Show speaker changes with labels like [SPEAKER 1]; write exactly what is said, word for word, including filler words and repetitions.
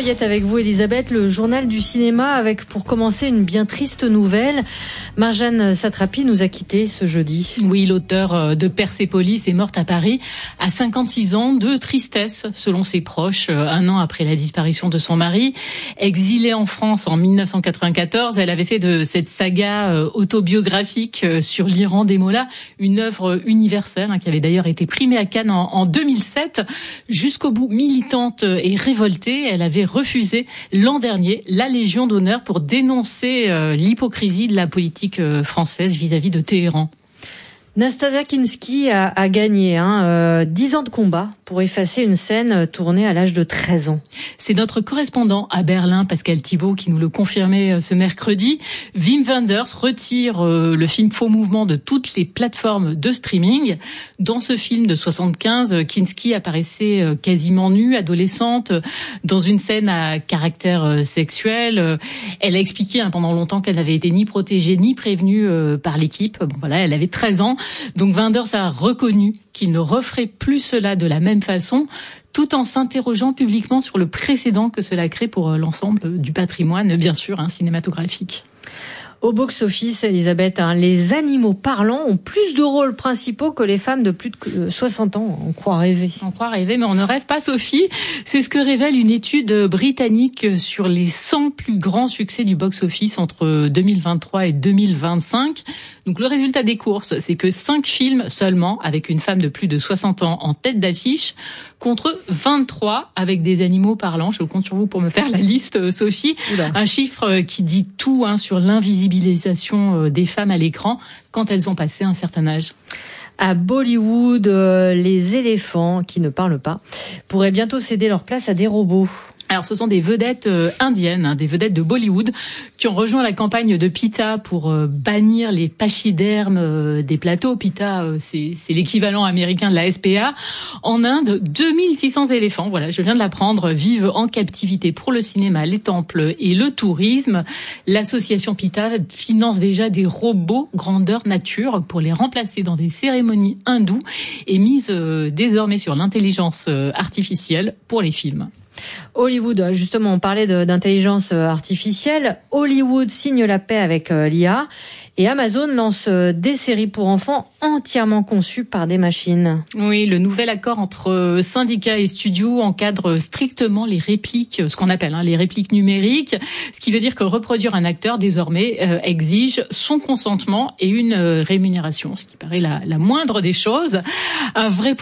[SPEAKER 1] Feuillette avec vous, Elisabeth, le journal du cinéma avec pour commencer une bien triste nouvelle. Marjane Satrapi nous a quittés ce jeudi.
[SPEAKER 2] Oui, l'auteur de Persépolis est morte à Paris à cinquante-six ans de tristesse selon ses proches, un an après la disparition de son mari. Exilée en France en mille neuf cent quatre-vingt-quatorze, elle avait fait de cette saga autobiographique sur l'Iran des Mollahs une œuvre universelle hein, qui avait d'ailleurs été primée à Cannes en, en deux mille sept. Jusqu'au bout, militante et révoltée, elle avait refusé l'an dernier la Légion d'honneur pour dénoncer euh, l'hypocrisie de la politique euh, française vis-à-vis de Téhéran.
[SPEAKER 1] Nastasia Kinski a, a gagné hein, euh, dix ans de combat pour effacer une scène tournée à l'âge de treize ans.
[SPEAKER 2] C'est notre correspondant à Berlin, Pascal Thibault, qui nous le confirmait ce mercredi. Wim Wenders retire euh, le film Faux Mouvement de toutes les plateformes de streaming. Dans ce film de soixante-quinze, Kinski apparaissait euh, quasiment nue, adolescente, dans une scène à caractère euh, sexuel. Elle a expliqué hein, pendant longtemps qu'elle n'avait été ni protégée ni prévenue euh, par l'équipe. Bon voilà, elle avait treize ans. Donc Wenders a reconnu qu'il ne referait plus cela de la même façon, tout en s'interrogeant publiquement sur le précédent que cela crée pour l'ensemble du patrimoine, bien sûr, hein, cinématographique.
[SPEAKER 1] Au box-office, Elisabeth, hein, les animaux parlants ont plus de rôles principaux que les femmes de plus de soixante ans. On croit rêver.
[SPEAKER 2] On croit rêver, mais on ne rêve pas, Sophie. C'est ce que révèle une étude britannique sur les cent plus grands succès du box-office entre deux mille vingt-trois et deux mille vingt-cinq. Donc le résultat des courses, c'est que cinq films seulement, avec une femme de plus de soixante ans en tête d'affiche, contre vingt-trois avec des animaux parlants. Je compte sur vous pour me faire la liste, Sophie. Oula. Un chiffre qui dit tout hein, sur l'invisibilisation des femmes à l'écran quand elles ont passé un certain âge.
[SPEAKER 1] À Bollywood, euh, les éléphants, qui ne parlent pas, pourraient bientôt céder leur place à des robots.
[SPEAKER 2] Alors, ce sont des vedettes euh, indiennes, hein, des vedettes de Bollywood, qui ont rejoint la campagne de PETA pour euh, bannir les pachydermes euh, des plateaux. PETA, euh, c'est, c'est l'équivalent américain de la S P A. En Inde, deux mille six cents éléphants, voilà, je viens de l'apprendre, vivent en captivité pour le cinéma, les temples et le tourisme. L'association PETA finance déjà des robots grandeur nature pour les remplacer dans des cérémonies hindoues et mise euh, désormais sur l'intelligence euh, artificielle pour les films.
[SPEAKER 1] Hollywood, justement, on parlait de, d'intelligence artificielle. Hollywood signe la paix avec euh, l'I A et Amazon lance euh, des séries pour enfants entièrement conçues par des machines.
[SPEAKER 2] Oui, le nouvel accord entre syndicats et studios encadre strictement les répliques, ce qu'on appelle hein, les répliques numériques, ce qui veut dire que reproduire un acteur désormais euh, exige son consentement et une euh, rémunération, ce qui paraît la, la moindre des choses. Un vrai